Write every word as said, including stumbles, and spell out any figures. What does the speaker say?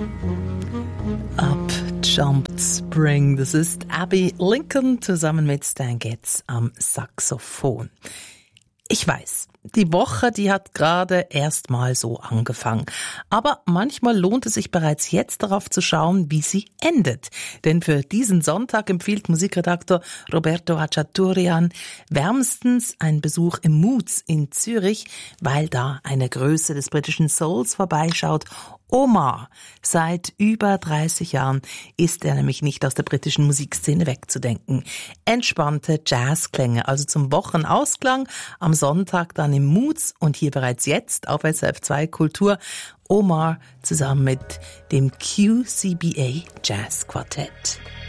Up Jumped Spring, das ist Abby Lincoln zusammen mit Stan Getz am Saxophon. Ich weiß, die Woche, die hat gerade erst mal so angefangen. Aber manchmal lohnt es sich bereits jetzt darauf zu schauen, wie sie endet. Denn für diesen Sonntag empfiehlt Musikredaktor Roberto Hachaturian wärmstens einen Besuch im Moods in Zürich, weil da eine Größe des britischen Souls vorbeischaut. Omar. Seit über dreißig Jahren ist er nämlich nicht aus der britischen Musikszene wegzudenken. Entspannte Jazzklänge, also zum Wochenausklang, am Sonntag dann im Moods und hier bereits jetzt auf S R F zwei Kultur. Omar zusammen mit dem Q C B A Jazz Quartett.